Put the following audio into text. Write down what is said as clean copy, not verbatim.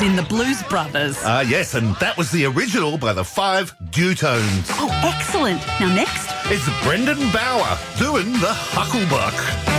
as in the Blues Brothers. Yes, and that was the original by the Five Dutones. Oh, excellent. Now next. It's Brendan Bauer doing the Hucklebuck.